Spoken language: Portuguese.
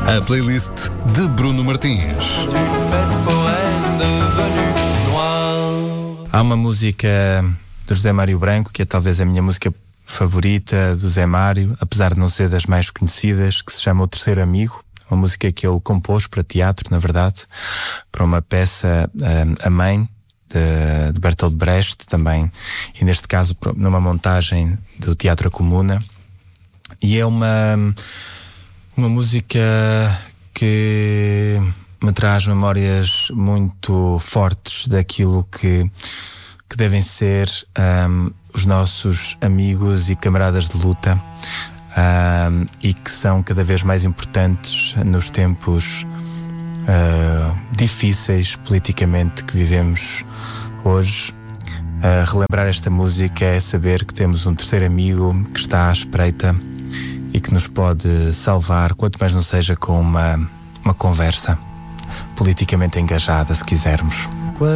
A playlist de Bruno Martins. Há uma música do José Mário Branco, que é talvez a minha música favorita do Zé Mário, apesar de não ser das mais conhecidas, que se chama O Terceiro Amigo. Uma música que ele compôs para teatro, na verdade, para uma peça, A Mãe, de Bertolt Brecht também, e neste caso numa montagem do Teatro A Comuna. E é uma música que me traz memórias muito fortes daquilo que devem ser os nossos amigos e camaradas de luta, e que são cada vez mais importantes nos tempos difíceis politicamente que vivemos hoje. Relembrar esta música é saber que temos um terceiro amigo que está à espreita e que nos pode salvar, quanto mais não seja com uma conversa politicamente engajada, se quisermos.